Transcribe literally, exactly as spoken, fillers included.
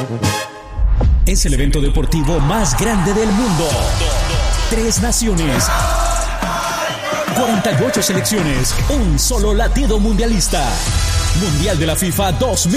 Es el evento deportivo más grande del mundo. Tres naciones, cuarenta y ocho selecciones, un solo latido mundialista. Mundial de la FIFA dos mil